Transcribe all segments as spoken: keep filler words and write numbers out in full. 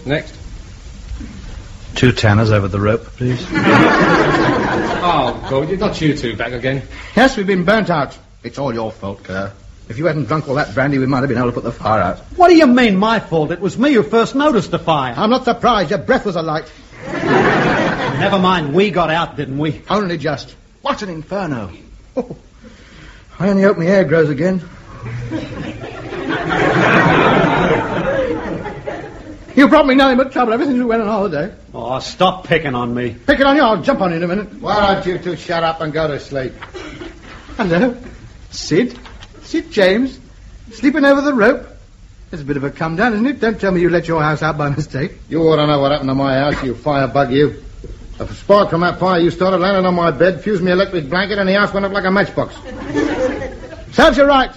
Next. Two tanners over the rope, please. Oh, God, you're not you two back again. Yes, we've been burnt out. It's all your fault, Kerr. If you hadn't drunk all that brandy, we might have been able to put the fire out. What do you mean, my fault? It was me who first noticed the fire. I'm not surprised. Your breath was alight. Never mind, we got out, didn't we? Only just. What an inferno. Oh, I only hope my hair grows again. You brought me nothing but trouble ever since we went on holiday. Oh, stop picking on me. Picking on you, I'll jump on you in a minute. Why don't you two shut up and go to sleep? Hello. Sid? Sid James? Sleeping over the rope? It's a bit of a come down, isn't it? Don't tell me you let your house out by mistake. You ought to know what happened to my house, you firebug, you. A spark from that fire you started landed on my bed, fused my electric blanket, and the house went up like a matchbox. Serves you right.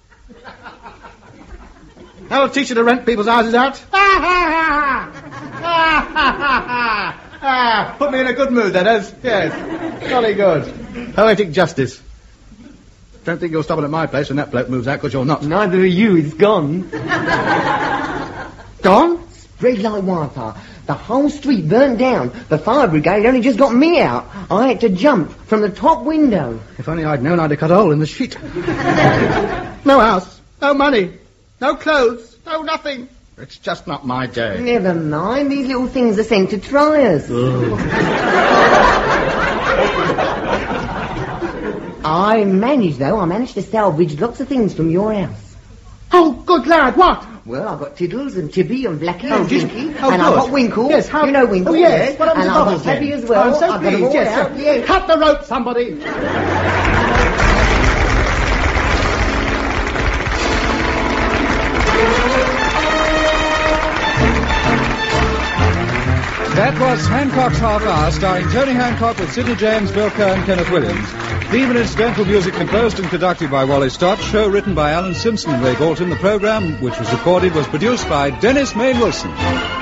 That'll teach you to rent people's houses out. Ah, put me in a good mood, that does. Yes. Jolly good. Poetic justice. Don't think you're stopping at my place when that bloke moves out, because you're not. Neither are you. He's gone. Gone? Spread like wildfire. The whole street burnt down. The fire brigade only just got me out. I had to jump from the top window. If only I'd known I'd have cut a hole in the sheet. No house, no money, no clothes, no nothing. It's just not my day. Never mind. These little things are sent to try us. I managed, though. I managed to salvage lots of things from your house. Oh, good lad, what? Well, I've got Tiddles and Tibby and Blackie Oh, and just- Dinky. oh, and good. I've got Winkle. Yes, how... You know Winkle, Oh, yes. What happened And to I've got Bubbles, Tabby then? as well. Oh, so I've got pleased, them all yes, out. sir. Yes. Cut the rope, somebody. That was Hancock's Half Hour, starring Tony Hancock with Sidney James, Bill Kerr and Kenneth Williams. Theme and incidental music composed and conducted by Wally Stott. Show written by Alan Simpson and Ray Bolton. The program, which was recorded, was produced by Dennis Main Wilson.